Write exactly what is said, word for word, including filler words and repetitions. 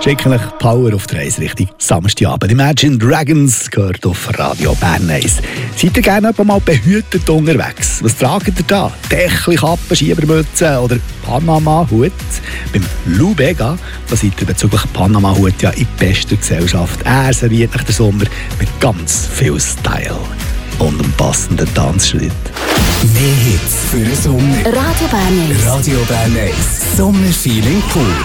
Schicken euch Power auf die Reise Richtung Samstagabend. Imagine Dragons gehört auf Radio Bern eins. Seid ihr gerne mal behütet unterwegs? Was tragt ihr da? Dächli, Kappen, Schiebermütze oder Panama-Hut? Beim Lou Bega, da seid ihr bezüglich Panama-Hut ja in bester Gesellschaft. Er serviert nach der Sommer mit ganz viel Style und einem passenden Tanzschritt. Mehr Hits für den Sommer. Radio Bern eins. Radio Bern eins. Sommerfeeling pur.